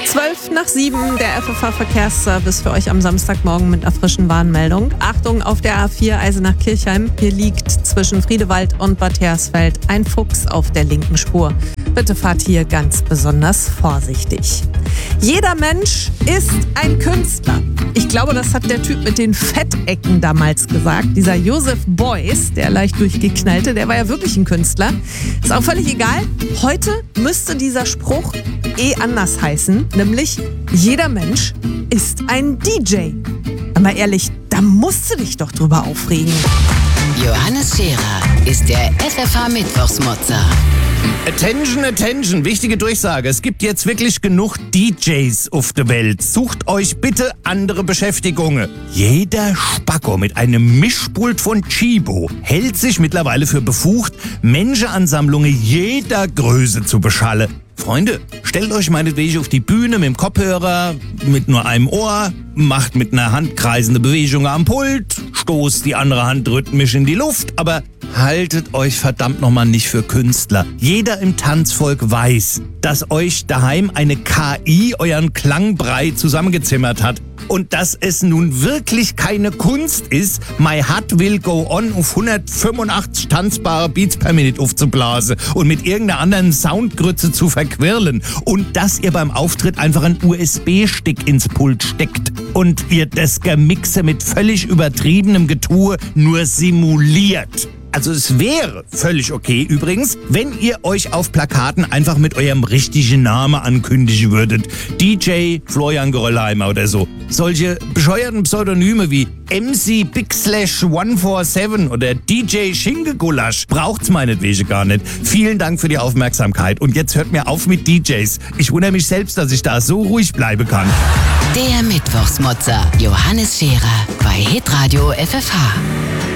6:12, der FFH-Verkehrsservice für euch am Samstagmorgen mit einer frischen Warnmeldung. Achtung, auf der A4 Eisenach-Kirchheim. Hier liegt zwischen Friedewald und Bad Hersfeld ein Fuchs auf der linken Spur. Bitte fahrt hier ganz besonders vorsichtig. Jeder Mensch ist ein Künstler. Ich glaube, das hat der Typ mit den Fettecken damals gesagt. Dieser Joseph Beuys, der leicht durchgeknallte, der war ja wirklich ein Künstler. Ist auch völlig egal. Heute müsste dieser Spruch anders heißen, nämlich jeder Mensch ist ein DJ. Aber ehrlich, da musst du dich doch drüber aufregen. Johannes Scherer ist der FFH-Mittwochsmotzer. Attention, attention, wichtige Durchsage. Es gibt jetzt wirklich genug DJs auf der Welt. Sucht euch bitte andere Beschäftigungen. Jeder Spacko mit einem Mischpult von Chibo hält sich mittlerweile für befugt, Menschenansammlungen jeder Größe zu beschallen. Freunde, stellt euch meinetwegen auf die Bühne mit dem Kopfhörer, mit nur einem Ohr, macht mit einer Hand kreisende Bewegungen am Pult, stoßt die andere Hand rhythmisch in die Luft, aber haltet euch verdammt nochmal nicht für Künstler. Jeder im Tanzvolk weiß, dass euch daheim eine KI euren Klangbrei zusammengezimmert hat. Und dass es nun wirklich keine Kunst ist, My Heart Will Go On auf 185 tanzbare Beats per Minute aufzublasen und mit irgendeiner anderen Soundgrütze zu verquirlen. Und dass ihr beim Auftritt einfach einen USB-Stick ins Pult steckt und ihr das Gemixe mit völlig übertriebenem Getue nur simuliert. Also es wäre völlig okay übrigens, wenn ihr euch auf Plakaten einfach mit eurem richtigen Namen ankündigen würdet. DJ Florian Geröllheimer oder so. Solche bescheuerten Pseudonyme wie MC Big Slash 147 oder DJ Schingegulasch braucht's meinetwegen gar nicht. Vielen Dank für die Aufmerksamkeit und jetzt hört mir auf mit DJs. Ich wundere mich selbst, dass ich da so ruhig bleiben kann. Der Mittwochsmotzer Johannes Scherer bei Hitradio FFH.